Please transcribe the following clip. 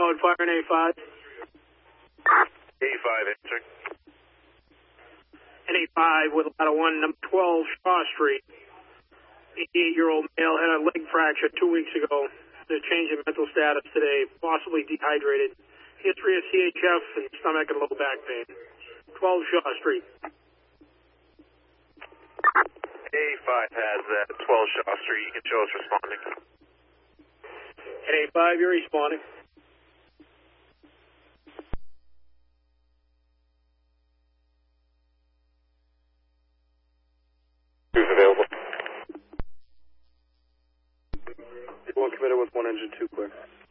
Solid fire in A5. A5 answering. An A5 with a ladder 1, number 12 Shaw Street. 88-year-old male had a leg fracture 2 weeks ago. There's a change in mental status today, possibly dehydrated. History of CHF and stomach and low back pain. 12 Shaw Street. A5 has that 12 Shaw Street. You can show us responding. At A5, you're responding. Who's available? One committed with 1 engine 2 clear.